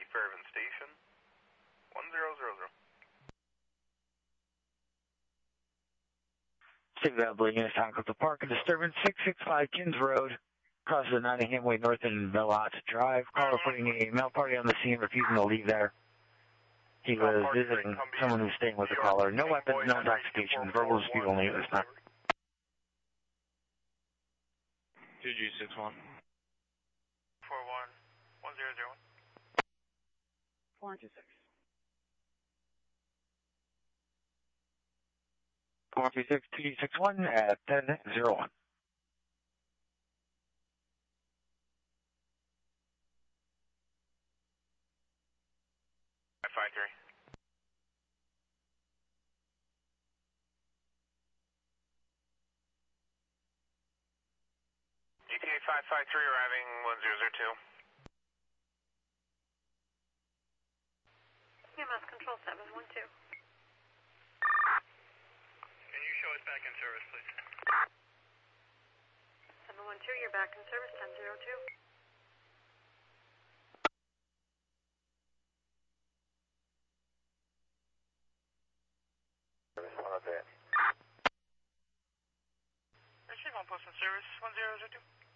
Fairhaven Station. 1000. City of Abilene, Town Coastal Park, a disturbance 665 Kins Road, across the Nottingham Way North and Velot Drive. Caller putting a male party on the scene, refusing to leave there. He was visiting someone who's staying with the caller. No weapons, no intoxication, verbal dispute only at this time. 2G61. 411001. 426. 426 2G61 at 1001. 553. ETA 553 arriving 1002. EMS control 712. Can you show us back in service, please? 712, you're back in service, 1002. Service 108. Richard, one post in service, 1002.